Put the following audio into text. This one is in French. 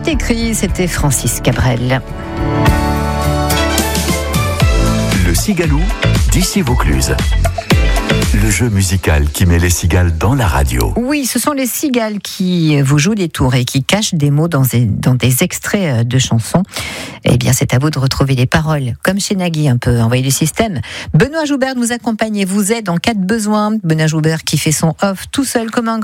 écrit, c'était Francis Cabrel. Le Cigalou d'ici Vaucluse. Le jeu musical qui met les cigales dans la radio. Oui, ce sont les cigales qui vous jouent des tours et qui cachent des mots dans des extraits de chansons. Eh bien, c'est à vous de retrouver les paroles, comme chez Nagui, un peu envoyé du système. Benoît Joubert nous accompagne et vous aide en cas de besoin. Benoît Joubert qui fait son off tout seul comme un